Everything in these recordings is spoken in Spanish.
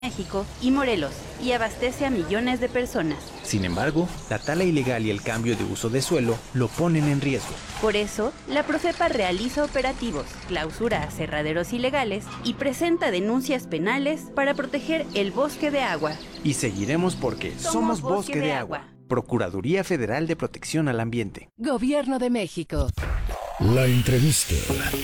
México y Morelos, y abastece a millones de personas. Sin embargo, la tala ilegal y el cambio de uso de suelo lo ponen en riesgo. Por eso, la Profepa realiza operativos, clausura aserraderos ilegales y presenta denuncias penales para proteger el bosque de agua. Y seguiremos porque somos Bosque de Agua. Procuraduría Federal de Protección al Ambiente. Gobierno de México. La entrevista.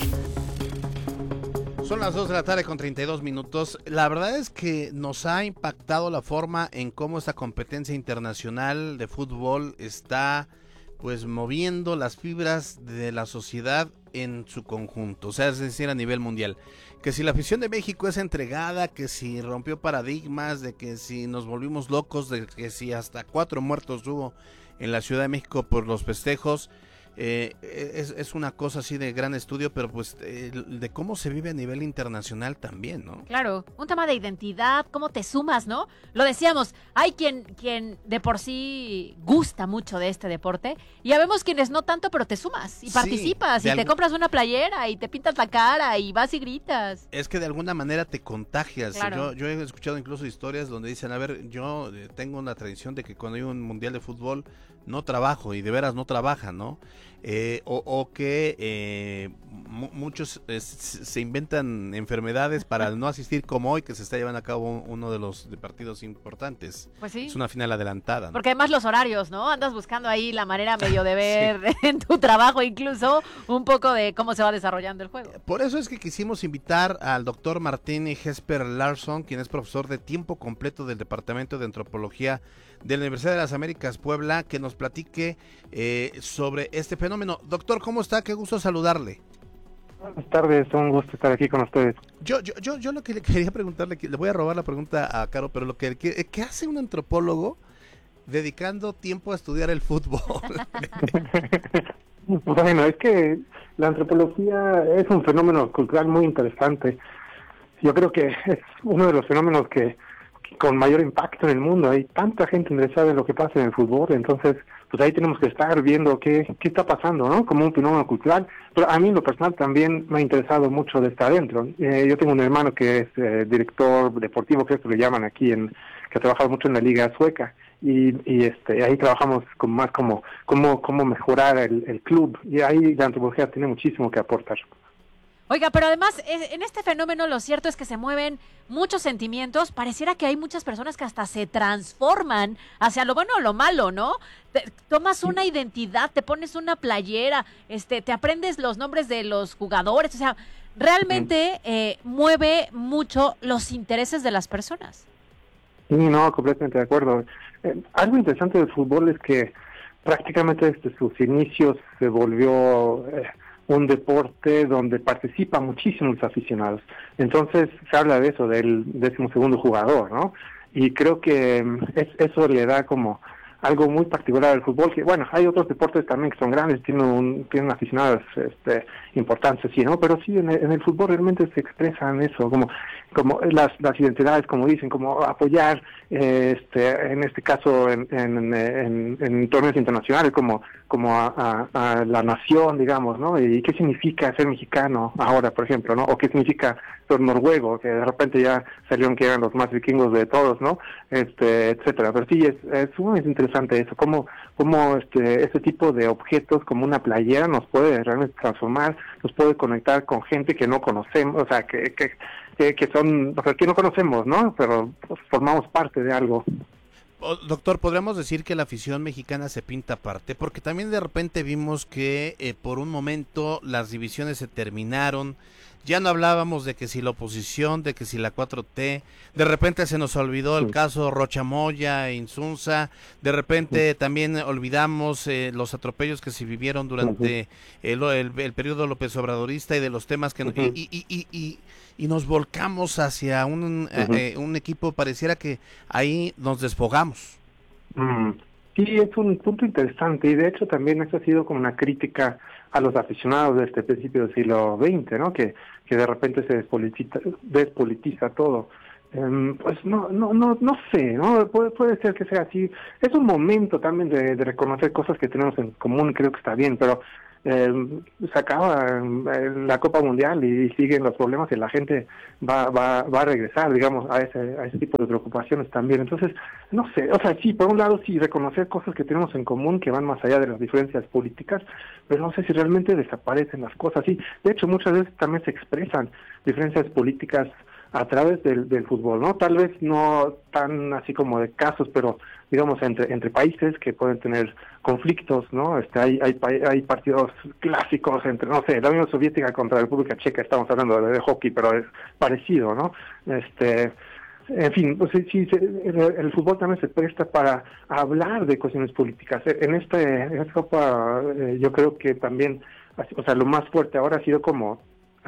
Son las 2 de la tarde con 32 minutos. La verdad es que nos ha impactado la forma en cómo esta competencia internacional de fútbol está pues moviendo las fibras de la sociedad en su conjunto, o sea, es decir, a nivel mundial. Que si la afición de México es entregada, que si rompió paradigmas, de que si nos volvimos locos, de que si hasta 4 muertos hubo en la Ciudad de México por los festejos. Es una cosa así de gran estudio, pero pues de cómo se vive a nivel internacional también, ¿no? Claro, un tema de identidad, cómo te sumas, ¿no? Lo decíamos, hay quien de por sí gusta mucho de este deporte, y ya vemos quienes no tanto, pero te sumas y participas, y te compras una playera, y te pintas la cara, y vas y gritas. Es que de alguna manera te contagias. Claro. Yo he escuchado incluso historias donde dicen, a ver, yo tengo una tradición de que cuando hay un mundial de fútbol no trabajo, y de veras no trabajan, ¿no? O que muchos se inventan enfermedades para no asistir, como hoy que se está llevando a cabo uno de los partidos importantes. Pues sí. Es una final adelantada, ¿no? Porque además los horarios, ¿no? Andas buscando ahí la manera medio de ver sí. En tu trabajo incluso un poco de cómo se va desarrollando el juego. Por eso es que quisimos invitar al doctor Martín Jesper Larsson, quien es profesor de tiempo completo del Departamento de Antropología de la Universidad de las Américas Puebla, que nos platique sobre este fenómeno. Doctor, ¿cómo está? Qué gusto saludarle. Buenas tardes, un gusto estar aquí con ustedes. Yo lo que le quería preguntarle, le voy a robar la pregunta a Caro, pero ¿qué hace un antropólogo dedicando tiempo a estudiar el fútbol? Bueno, es que la antropología es un fenómeno cultural muy interesante. Yo creo que es uno de los fenómenos que con mayor impacto en el mundo. Hay tanta gente interesada en lo que pasa en el fútbol, entonces pues ahí tenemos que estar viendo qué está pasando, ¿no? Como un fenómeno cultural. Pero a mí en lo personal también me ha interesado mucho de estar adentro. Yo tengo un hermano que es director deportivo, que esto le llaman aquí, que ha trabajado mucho en la liga sueca, y ahí trabajamos más como cómo mejorar el club, y ahí la antropología tiene muchísimo que aportar. Oiga, pero además, en este fenómeno lo cierto es que se mueven muchos sentimientos. Pareciera que hay muchas personas que hasta se transforman hacia lo bueno o lo malo, ¿no? Tomas una identidad, te pones una playera, te aprendes los nombres de los jugadores. O sea, realmente mueve mucho los intereses de las personas. Sí, no, completamente de acuerdo. Algo interesante del fútbol es que prácticamente desde sus inicios se volvió un deporte donde participan muchísimos los aficionados. Entonces se habla de eso, del 12º jugador, ¿no? Y creo que eso le da como algo muy particular al fútbol, que bueno, hay otros deportes también que son grandes, tienen aficionados importantes, sí, ¿no? Pero sí, en el fútbol realmente se expresan eso, como las identidades, como dicen, como apoyar, en este caso, en torneos internacionales, como a la nación, digamos, ¿no? Y qué significa ser mexicano ahora, por ejemplo, ¿no? O qué significa ser noruego, que de repente ya salieron que eran los más vikingos de todos, ¿no? Etcétera. Pero sí, es sumamente interesante eso, cómo este tipo de objetos como una playera nos puede realmente transformar, nos puede conectar con gente que no conocemos, o sea, que son, o sea, que no conocemos, ¿no? Pero pues, formamos parte de algo. Doctor, ¿podríamos decir que la afición mexicana se pinta aparte? Porque también de repente vimos que por un momento las divisiones se terminaron, ya no hablábamos de que si la oposición, de que si la 4T, de repente se nos olvidó el caso Rocha Moya, Insunza, de repente también olvidamos los atropellos que se vivieron durante el periodo López Obradorista y de los temas que y nos volcamos hacia un equipo, pareciera que ahí nos desfogamos. Sí, es un punto interesante, y de hecho también eso ha sido como una crítica a los aficionados de este principio del siglo XX, ¿no? Que de repente se despolitiza todo. Pues no sé, ¿no? Puede ser que sea así. Es un momento también de reconocer cosas que tenemos en común, creo que está bien, pero se acaba la Copa Mundial y siguen los problemas y la gente va a regresar, digamos, a ese tipo de preocupaciones también. Entonces, no sé, o sea, sí, por un lado sí reconocer cosas que tenemos en común que van más allá de las diferencias políticas, pero no sé si realmente desaparecen las cosas. Sí, de hecho, muchas veces también se expresan diferencias políticas a través del fútbol, ¿no? Tal vez no tan así como de casos, pero digamos entre países que pueden tener conflictos, ¿no? Hay partidos clásicos entre, no sé, la Unión Soviética contra la República Checa, estamos hablando de hockey, pero es parecido, ¿no? En fin, pues sí, el fútbol también se presta para hablar de cuestiones políticas. En esta Copa yo creo que también, o sea, lo más fuerte ahora ha sido como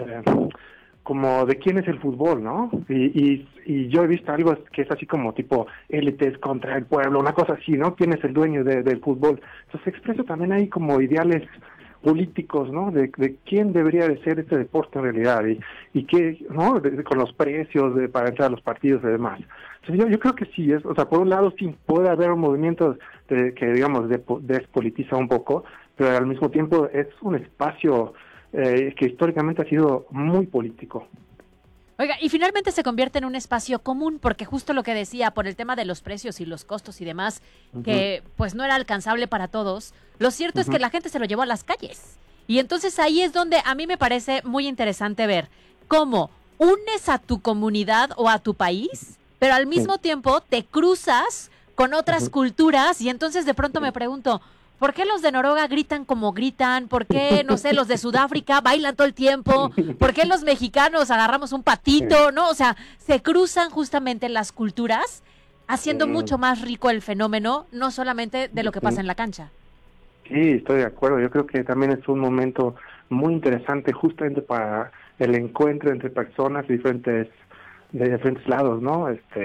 de quién es el fútbol, ¿no? Y yo he visto algo que es así como tipo élites contra el pueblo, una cosa así, ¿no? ¿Quién es el dueño del fútbol? Entonces se expresa también ahí como ideales políticos, ¿no? De quién debería de ser este deporte en realidad y qué, ¿no? Con los precios para entrar a los partidos y demás. Entonces yo creo que sí, o sea, por un lado sí puede haber un movimiento que digamos despolitiza un poco, pero al mismo tiempo es un espacio que históricamente ha sido muy político. Oiga, y finalmente se convierte en un espacio común, porque justo lo que decía, por el tema de los precios y los costos y demás, que pues no era alcanzable para todos, lo cierto es que la gente se lo llevó a las calles. Y entonces ahí es donde a mí me parece muy interesante ver cómo unes a tu comunidad o a tu país, pero al mismo tiempo te cruzas con otras culturas, y entonces de pronto me pregunto, ¿por qué los de Noruega gritan como gritan? ¿Por qué, no sé, los de Sudáfrica bailan todo el tiempo? ¿Por qué los mexicanos agarramos un patito? ¿No? O sea, se cruzan justamente las culturas, haciendo mucho más rico el fenómeno, no solamente de lo que pasa en la cancha. Sí, estoy de acuerdo. Yo creo que también es un momento muy interesante justamente para el encuentro entre personas de diferentes lados, ¿no?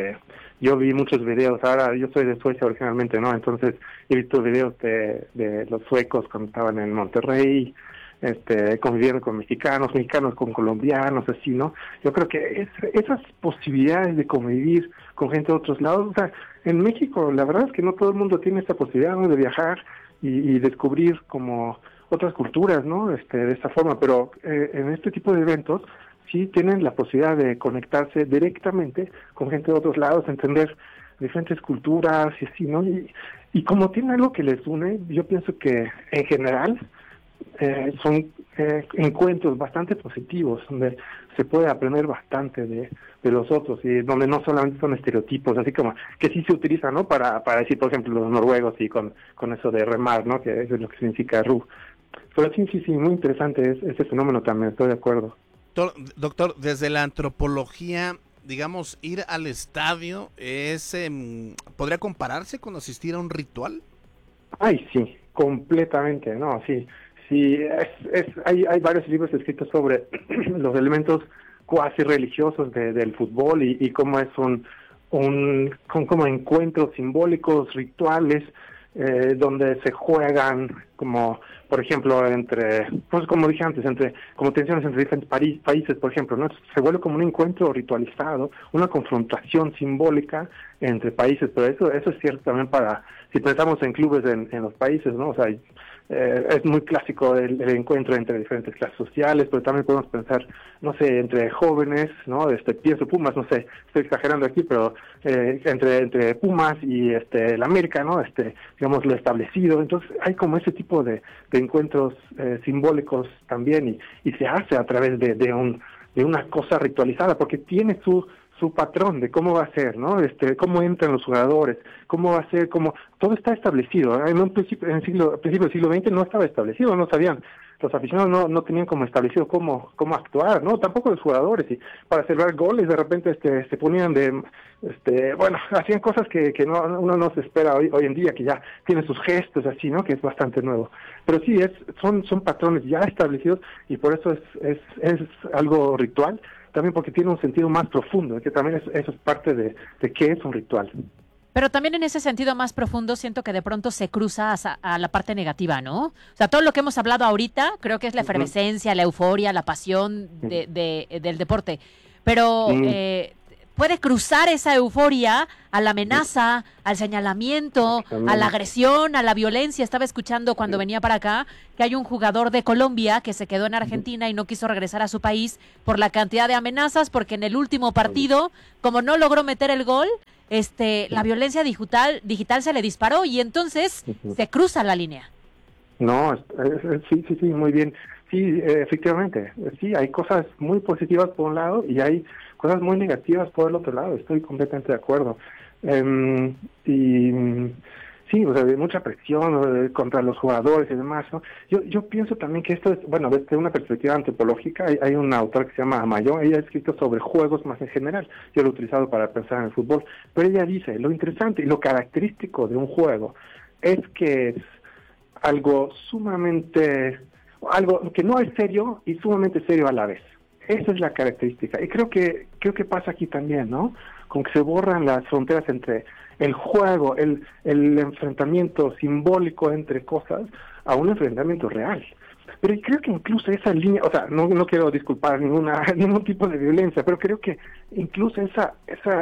Yo vi muchos videos, ahora yo soy de Suecia originalmente, ¿no? Entonces he visto videos de los suecos cuando estaban en Monterrey, conviviendo con mexicanos con colombianos, así, ¿no? Yo creo que esas posibilidades de convivir con gente de otros lados, o sea, en México la verdad es que no todo el mundo tiene esta posibilidad, ¿no? De viajar y descubrir como otras culturas, ¿no? De esta forma, pero en este tipo de eventos sí tienen la posibilidad de conectarse directamente con gente de otros lados, entender diferentes culturas y así, ¿no? Y como tienen algo que les une, yo pienso que en general son encuentros bastante positivos, donde se puede aprender bastante de los otros y donde no solamente son estereotipos, así como que sí se utilizan, ¿no? Para decir, por ejemplo, los noruegos y con eso de remar, ¿no? Que eso es lo que significa RU. Pero sí, muy interesante ese fenómeno también, estoy de acuerdo. Doctor, desde la antropología, digamos, ir al estadio ¿podría compararse con asistir a un ritual? Ay, sí, completamente, no, sí. Hay varios libros escritos sobre los elementos cuasi religiosos del fútbol y cómo es como encuentros simbólicos, rituales, donde se juegan como, por ejemplo, pues como dije antes, como tensiones entre diferentes países, por ejemplo, ¿no? Se vuelve como un encuentro ritualizado, una confrontación simbólica entre países, pero eso es cierto también si pensamos en clubes en los países, ¿no? O sea, es muy clásico el encuentro entre diferentes clases sociales, pero también podemos pensar, no sé, entre jóvenes, ¿no? Pienso Pumas, no sé, estoy exagerando aquí, pero entre Pumas y el América, ¿no? Digamos, lo establecido. Entonces hay como ese tipo de encuentros simbólicos también y se hace a través de una cosa ritualizada, porque tiene su patrón de cómo va a ser, ¿no? Cómo entran los jugadores, cómo va a ser, todo está establecido. En un principio del siglo XX no estaba establecido, no sabían, los aficionados no tenían como establecido cómo actuar, ¿no? Tampoco los jugadores, y para celebrar goles de repente se ponían hacían cosas que uno no se espera hoy en día, que ya tienen sus gestos así, ¿no? Que es bastante nuevo. Pero sí, son patrones ya establecidos y por eso es algo ritual. También porque tiene un sentido más profundo, que también eso es parte de qué es un ritual. Pero también en ese sentido más profundo siento que de pronto se cruza a la parte negativa, ¿no? O sea, todo lo que hemos hablado ahorita creo que es la efervescencia, la euforia, la pasión del deporte. Pero puede cruzar esa euforia a la amenaza, al señalamiento, a la agresión, a la violencia. Estaba escuchando cuando venía para acá que hay un jugador de Colombia que se quedó en Argentina y no quiso regresar a su país por la cantidad de amenazas, porque en el último partido, como no logró meter el gol, la violencia digital se le disparó y entonces se cruza la línea. No, sí, muy bien. Sí, efectivamente, sí, hay cosas muy positivas por un lado y hay cosas muy negativas por el otro lado, estoy completamente de acuerdo. Y sí, o sea, hay mucha presión contra los jugadores y demás, ¿no? Yo pienso también que esto es, bueno, desde una perspectiva antropológica, hay una autora que se llama Amayo, ella ha escrito sobre juegos más en general, yo lo he utilizado para pensar en el fútbol, pero ella dice, lo interesante y lo característico de un juego es que es algo que no es serio y sumamente serio a la vez. Esa es la característica. Y creo que pasa aquí también, ¿no? Con que se borran las fronteras entre el juego, el enfrentamiento simbólico entre cosas, a un enfrentamiento real. Pero creo que incluso esa línea, o sea, no quiero disculpar ningún tipo de violencia, pero creo que incluso esa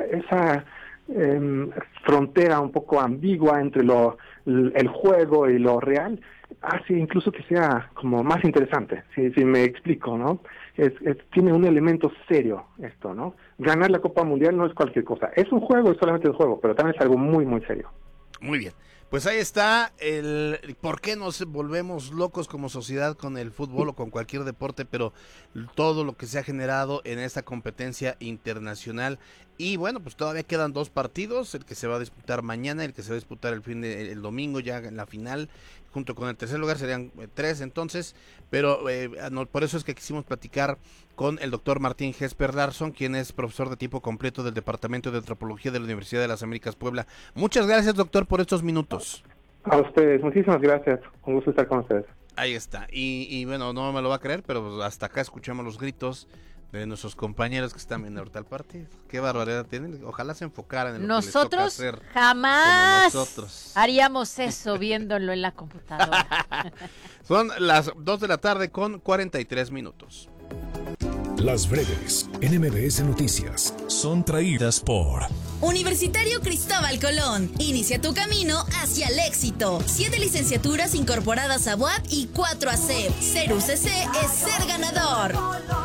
frontera un poco ambigua entre el juego y lo real hace incluso que sea como más interesante, si me explico, ¿no? Tiene un elemento serio esto, ¿no? Ganar la Copa Mundial no es cualquier cosa, es un juego, es solamente un juego, pero también es algo muy, muy serio. Muy bien. Pues ahí está el por qué nos volvemos locos como sociedad con el fútbol o con cualquier deporte, pero todo lo que se ha generado en esta competencia internacional. Y bueno, pues todavía quedan 2 partidos, el que se va a disputar mañana, el que se va a disputar el domingo ya en la final, junto con el tercer lugar serían 3 entonces, pero por eso es que quisimos platicar con el doctor Martín Jesper Larsson, quien es profesor de tiempo completo del Departamento de Antropología de la Universidad de las Américas Puebla. Muchas gracias, doctor, por estos minutos. A ustedes, muchísimas gracias, un gusto estar con ustedes. Ahí está, y bueno, no me lo va a creer, pero hasta acá escuchamos los gritos de nuestros compañeros que están viendo ahorita el partido. Qué barbaridad tienen, ojalá se enfocaran en lo nosotros que les toca hacer. Jamás nosotros haríamos eso viéndolo en la computadora. Son las 2 de la tarde con 43 minutos. Las breves en MBS Noticias son traídas por Universitario Cristóbal Colón. Inicia tu camino hacia el éxito. 7 licenciaturas incorporadas a UAP y 4 a CEP. Ser UCC es ser ganador.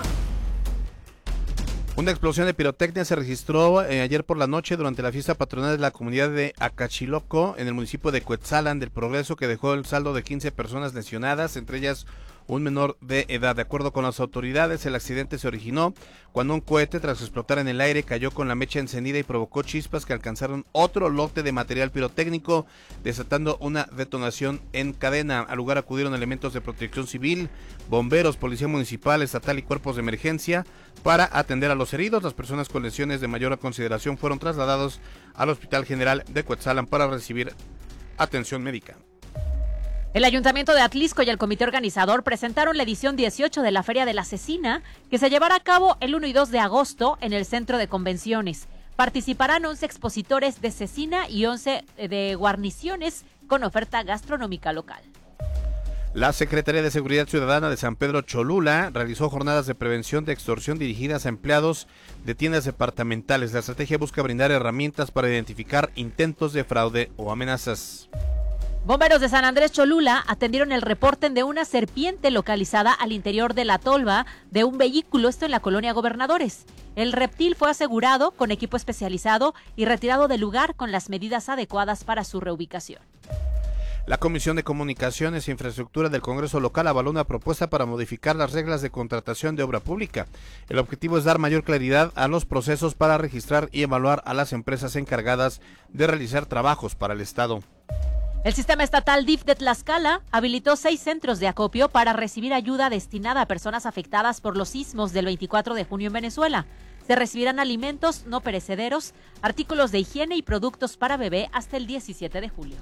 Una explosión de pirotecnia se registró ayer por la noche durante la fiesta patronal de la comunidad de Acachiloco en el municipio de Cuetzalan del Progreso, que dejó el saldo de 15 personas lesionadas, entre ellas un menor de edad. De acuerdo con las autoridades, el accidente se originó cuando un cohete, tras explotar en el aire, cayó con la mecha encendida y provocó chispas que alcanzaron otro lote de material pirotécnico, desatando una detonación en cadena. Al lugar acudieron elementos de protección civil, bomberos, policía municipal, estatal y cuerpos de emergencia para atender a los heridos. Las personas con lesiones de mayor consideración fueron trasladados al Hospital General de Cuetzalan para recibir atención médica. El Ayuntamiento de Atlisco y el comité organizador presentaron la edición 18 de la Feria de la Cecina, que se llevará a cabo el 1 y 2 de agosto en el Centro de Convenciones. Participarán 11 expositores de cecina y 11 de guarniciones con oferta gastronómica local. La Secretaría de Seguridad Ciudadana de San Pedro Cholula realizó jornadas de prevención de extorsión dirigidas a empleados de tiendas departamentales. La estrategia busca brindar herramientas para identificar intentos de fraude o amenazas. Bomberos de San Andrés Cholula atendieron el reporte de una serpiente localizada al interior de la tolva de un vehículo, esto en la colonia Gobernadores. El reptil fue asegurado con equipo especializado y retirado del lugar con las medidas adecuadas para su reubicación. La Comisión de Comunicaciones e Infraestructura del Congreso local avaló una propuesta para modificar las reglas de contratación de obra pública. El objetivo es dar mayor claridad a los procesos para registrar y evaluar a las empresas encargadas de realizar trabajos para el Estado. El sistema estatal DIF de Tlaxcala habilitó 6 centros de acopio para recibir ayuda destinada a personas afectadas por los sismos del 24 de junio en Venezuela. Se recibirán alimentos no perecederos, artículos de higiene y productos para bebé hasta el 17 de julio.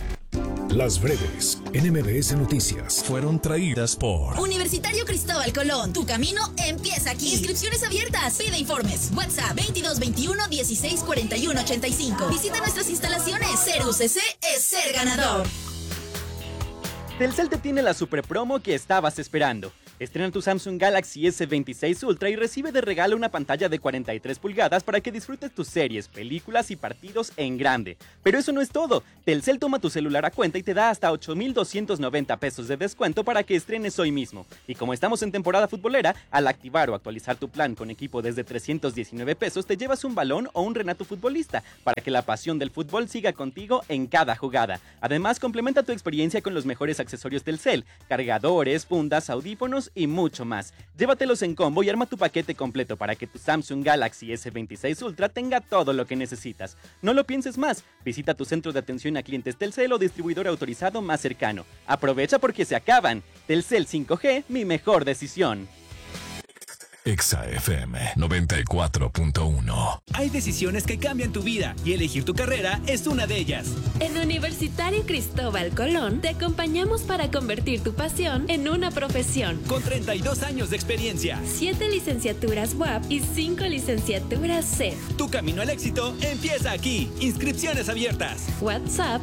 Las breves en MBS Noticias fueron traídas por Universitario Cristóbal Colón. Tu camino empieza aquí. Inscripciones abiertas. Pide informes. WhatsApp 2221 16 41 85. Visita nuestras instalaciones. Ser UCC es ser ganador. Telcel te tiene la super promo que estabas esperando. Estrena tu Samsung Galaxy S26 Ultra y recibe de regalo una pantalla de 43 pulgadas para que disfrutes tus series, películas y partidos en grande. Pero eso no es todo. Telcel toma tu celular a cuenta y te da hasta 8,290 pesos de descuento para que estrenes hoy mismo. Y como estamos en temporada futbolera, al activar o actualizar tu plan con equipo desde 319 pesos, te llevas un balón o un Renato futbolista para que la pasión del fútbol siga contigo en cada jugada. Además, complementa tu experiencia con los mejores accesorios Telcel, cargadores, fundas, audífonos y mucho más. Llévatelos en combo y arma tu paquete completo para que tu Samsung Galaxy S26 Ultra tenga todo lo que necesitas. No lo pienses más. Visita tu centro de atención a clientes Telcel o distribuidor autorizado más cercano. Aprovecha porque se acaban. Telcel 5G, mi mejor decisión. Exa FM 94.1. Hay decisiones que cambian tu vida y elegir tu carrera es una de ellas. En Universitario Cristóbal Colón te acompañamos para convertir tu pasión en una profesión. Con 32 años de experiencia, 7 licenciaturas UAP y 5 licenciaturas CEF. Tu camino al éxito empieza aquí. Inscripciones abiertas. WhatsApp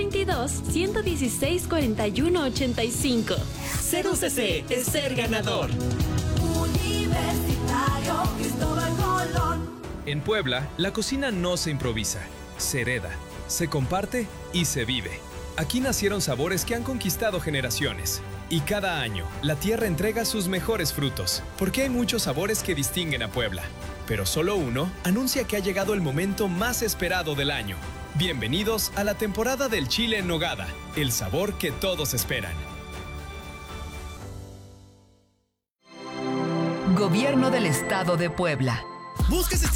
222-116-4185. Ser UCC es ser ganador. Universitario Cristóbal Colón. En Puebla, la cocina no se improvisa, se hereda, se comparte y se vive. Aquí nacieron sabores que han conquistado generaciones. Y cada año, la tierra entrega sus mejores frutos, porque hay muchos sabores que distinguen a Puebla. Pero solo uno anuncia que ha llegado el momento más esperado del año. Bienvenidos a la temporada del chile en nogada, el sabor que todos esperan. Gobierno del Estado de Puebla. ¿Buscas